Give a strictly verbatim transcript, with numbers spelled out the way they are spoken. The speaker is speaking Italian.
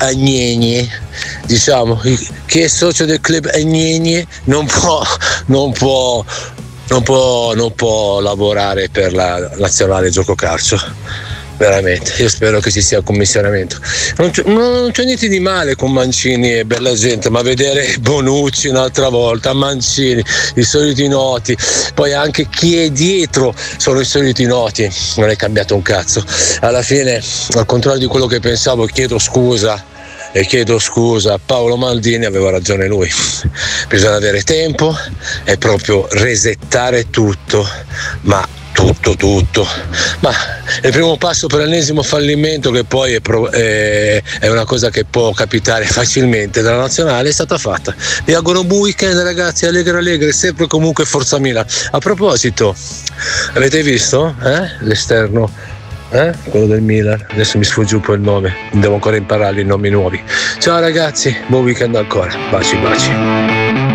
Agnelli, diciamo, chi è socio del club Agnelli non può, non può, non può, non può lavorare per la nazionale gioco calcio. Veramente, io spero che ci sia il commissionamento. Non c'è, non c'è niente di male con Mancini e bella gente, ma vedere Bonucci un'altra volta, Mancini, i soliti noti, poi anche chi è dietro sono i soliti noti, non è cambiato un cazzo. Alla fine, al contrario di quello che pensavo, chiedo scusa e chiedo scusa a Paolo Maldini, aveva ragione lui. Bisogna avere tempo e proprio resettare tutto, ma tutto tutto ma il primo passo per l'ennesimo fallimento, che poi è, pro, è, è una cosa che può capitare facilmente dalla nazionale, è stata fatta. Vi auguro un buon weekend, ragazzi, allegro allegro, sempre e comunque forza Milan. A proposito, avete visto eh? l'esterno eh? quello del Milan, adesso mi sfugge un po' il nome, devo ancora imparare i nomi nuovi. Ciao ragazzi, buon weekend ancora, baci baci.